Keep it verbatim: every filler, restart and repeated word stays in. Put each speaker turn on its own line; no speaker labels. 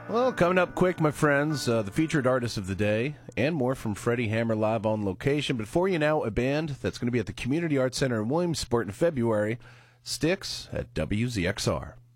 Well, coming up quick, my friends, uh, the featured artist of the day, and more from Freddie Hammer live on location. But for you now, a band that's going to be at the Community Arts Center in Williamsport in February, Styx at W Z X R.